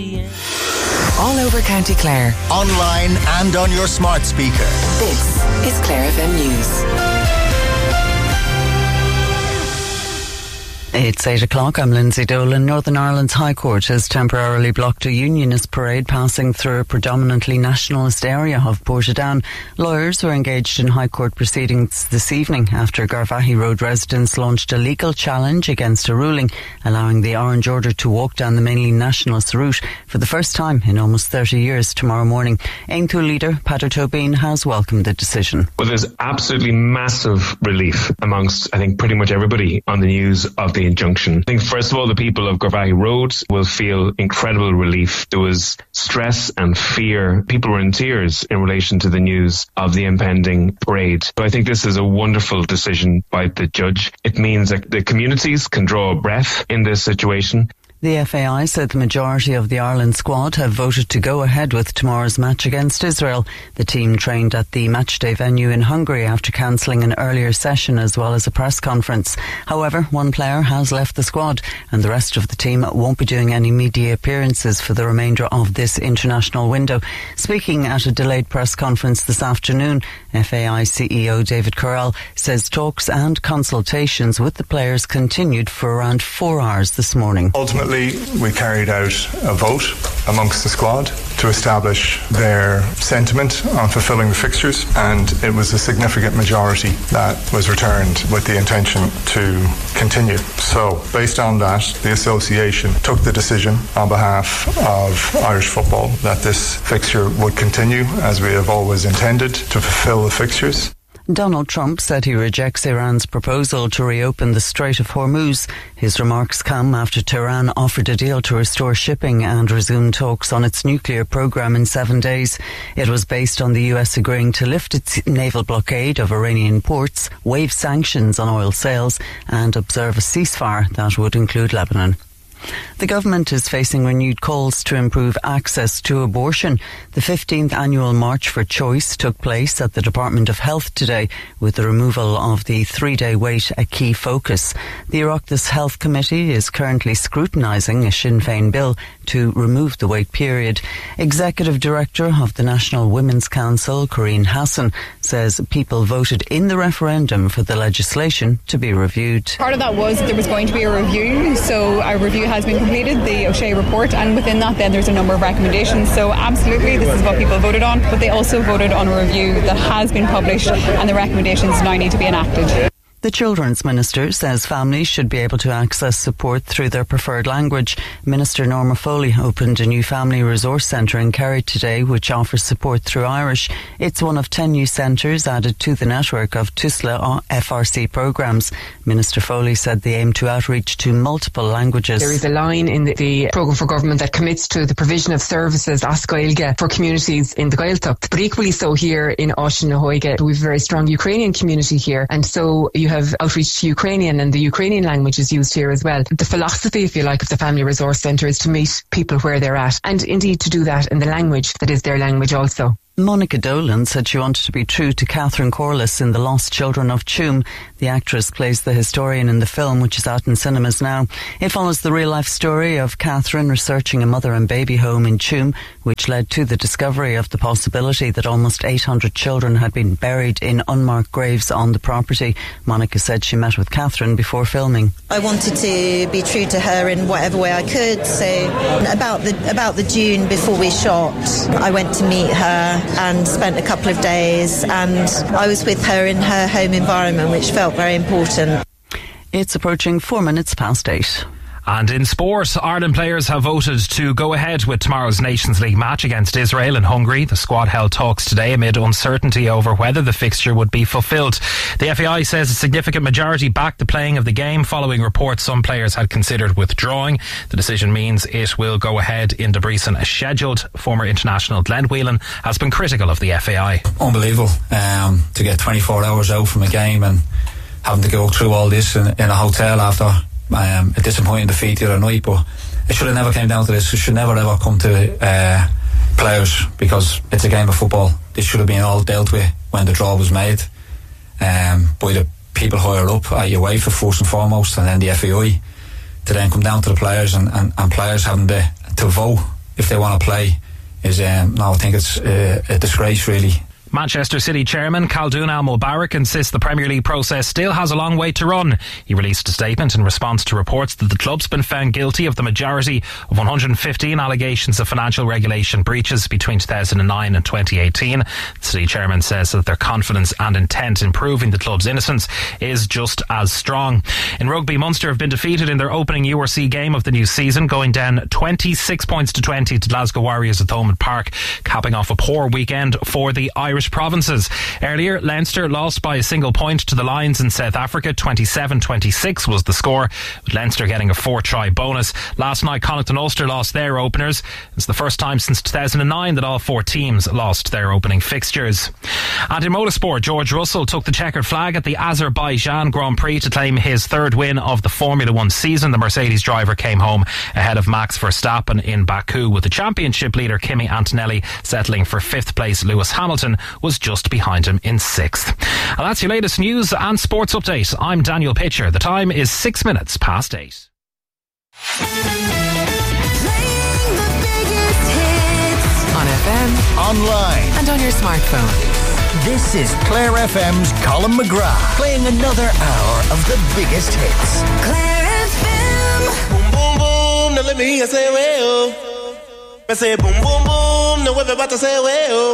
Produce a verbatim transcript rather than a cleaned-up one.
All over County Clare. Online and on your smart speaker. This is Clare F M News. It's eight o'clock. I'm Lindsay Dolan. Northern Ireland's High Court has temporarily blocked a unionist parade passing through a predominantly nationalist area of Portadown. Lawyers were engaged in High Court proceedings this evening after Garvaghey Road residents launched a legal challenge against a ruling allowing the Orange Order to walk down the mainly nationalist route for the first time in almost thirty years tomorrow morning. Aontú leader Peadar Tóibín has welcomed the decision. Well, there's absolutely massive relief amongst, I think, pretty much everybody on the news of the injunction. I think, first of all, the people of Garvaghey Road will feel incredible relief. There was stress and fear. People were in tears in relation to the news of the impending parade. So I think this is a wonderful decision by the judge. It means that the communities can draw a breath in this situation. The F A I said the majority of the Ireland squad have voted to go ahead with tomorrow's match against Israel. The team trained at the matchday venue in Hungary after cancelling an earlier session as well as a press conference. However, one player has left the squad and the rest of the team won't be doing any media appearances for the remainder of this international window. Speaking at a delayed press conference this afternoon, F A I C E O David Correll says talks and consultations with the players continued for around four hours this morning. Ultimately, we carried out a vote amongst the squad to establish their sentiment on fulfilling the fixtures, and it was a significant majority that was returned with the intention to continue. So, based on that, the association took the decision on behalf of Irish football that this fixture would continue as we have always intended, to fulfil the fixtures. Donald Trump said he rejects Iran's proposal to reopen the Strait of Hormuz. His remarks come after Tehran offered a deal to restore shipping and resume talks on its nuclear program in seven days. It was based on the U S agreeing to lift its naval blockade of Iranian ports, waive sanctions on oil sales, and observe a ceasefire that would include Lebanon. The government is facing renewed calls to improve access to abortion. The fifteenth annual March for Choice took place at the Department of Health today, with the removal of the three-day wait a key focus. The Oireachtas Health Committee is currently scrutinising a Sinn Féin bill to remove the wait period. Executive Director of the National Women's Council, Corinne Hassan, says people voted in the referendum for the legislation to be reviewed. Part of that was that there was going to be a review, so a review has been completed, the O'Shea report, and within that then there's a number of recommendations. So absolutely this is what people voted on, but they also voted on a review that has been published and the recommendations now need to be enacted. The Children's Minister says families should be able to access support through their preferred language. Minister Norma Foley opened a new family resource centre in Kerry today which offers support through Irish. It's one of ten new centres added to the network of TUSLA F R C programmes. Minister Foley said they aim to outreach to multiple languages. There is a line in the, the programme for government that commits to the provision of services as Gaeilge for communities in the Gaeltacht. But equally so here in Oisín na Hóige, we have a very strong Ukrainian community here, and so you have outreach to Ukrainian, and the Ukrainian language is used here as well. The philosophy, if you like, of the Family Resource Centre is to meet people where they're at, and indeed to do that in the language that is their language also. Monica Dolan said she wanted to be true to Catherine Corless in The Lost Children of Tuam. The actress plays the historian in the film, which is out in cinemas now. It follows the real-life story of Catherine researching a mother and baby home in Tuam, which led to the discovery of the possibility that almost eight hundred children had been buried in unmarked graves on the property. Monica said she met with Catherine before filming. I wanted to be true to her in whatever way I could. So about the about the June before we shot, I went to meet her and spent a couple of days, and I was with her in her home environment, which felt very important. It's approaching four minutes past eight. And in sport, Ireland players have voted to go ahead with tomorrow's Nations League match against Israel and Hungary. The squad held talks today amid uncertainty over whether the fixture would be fulfilled. The F A I says a significant majority backed the playing of the game following reports some players had considered withdrawing. The decision means it will go ahead in Debrecen as scheduled. Former international Glenn Whelan has been critical of the F A I. Unbelievable um, to get twenty-four hours out from a game and having to go through all this in, in a hotel after Um, a disappointing defeat the other night, but it should have never came down to this. It should never ever come to uh, players, because it's a game of football. This should have been all dealt with when the draw was made um, by the people higher up at UEFA first and foremost, and then the F A I, to then come down to the players and, and, and players having to, to vote if they want to play is, um, no, I think it's uh, a disgrace, really. Manchester City chairman Khaldoon Al-Mubarak insists the Premier League process still has a long way to run. He released a statement in response to reports that the club's been found guilty of the majority of one hundred fifteen allegations of financial regulation breaches between two thousand nine and twenty eighteen. The City chairman says that their confidence and intent in proving the club's innocence is just as strong. In rugby, Munster have been defeated in their opening U R C game of the new season, going down twenty-six points to twenty to Glasgow Warriors at Thomond Park, capping off a poor weekend for the Irish provinces. Earlier, Leinster lost by a single point to the Lions in South Africa. twenty-seven twenty-six was the score, with Leinster getting a four-try bonus. Last night, Connacht and Ulster lost their openers. It's the first time since two thousand nine that all four teams lost their opening fixtures. And in motorsport, George Russell took the checkered flag at the Azerbaijan Grand Prix to claim his third win of the Formula One season. The Mercedes driver came home ahead of Max Verstappen in Baku, with the championship leader Kimi Antonelli settling for fifth place. Lewis Hamilton was just behind him in sixth. And that's your latest news and sports update. I'm Daniel Pitcher. The time is six minutes past eight. On F M, online, and on your smartphone. This is Clare F M's Colin McGrath playing another hour of the biggest hits. Clare F M. Boom, boom, boom. Now let me hear say, well. I say, boom, boom, boom. Now everybody say, well.